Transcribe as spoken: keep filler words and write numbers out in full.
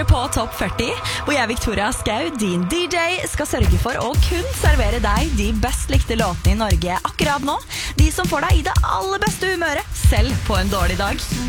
hører på Topp førti, hvor jeg, Victoria Skau, din D J, skal sørge for å kun servere deg de best likte låtene i Norge akkurat nå. De som får deg i det aller beste humøret, selv på en dårlig dag.